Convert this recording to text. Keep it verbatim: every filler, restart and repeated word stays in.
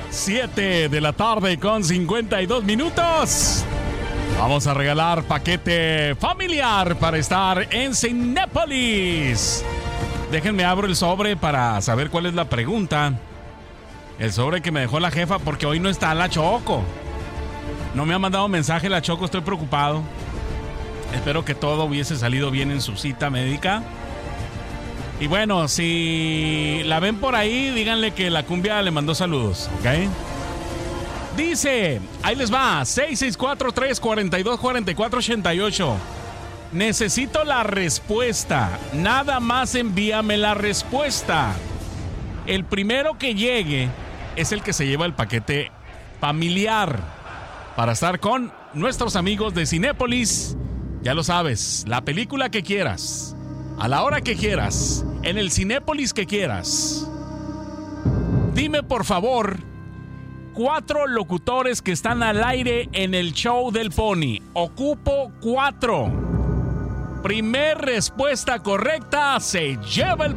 siete de la tarde con cincuenta y dos minutos. Vamos a regalar paquete familiar para estar en Cinépolis. Déjenme abro el sobre para saber cuál es la pregunta. El sobre que me dejó la jefa porque hoy no está la Choco. No me ha mandado mensaje la Choco, estoy preocupado. Espero que todo hubiese salido bien en su cita médica. Y bueno, si la ven por ahí, díganle que la cumbia le mandó saludos, ¿ok? Dice, ahí les va, seis seis cuatro, tres cuatro dos, cuatro cuatro ocho ocho. Necesito la respuesta. Nada más envíame la respuesta. El primero que llegue es el que se lleva el paquete familiar para estar con nuestros amigos de Cinépolis. Ya lo sabes, la película que quieras, a la hora que quieras, en el Cinépolis que quieras. Dime por favor, cuatro locutores que están al aire en el show del Pony. Ocupo cuatro. Primer respuesta correcta se lleva el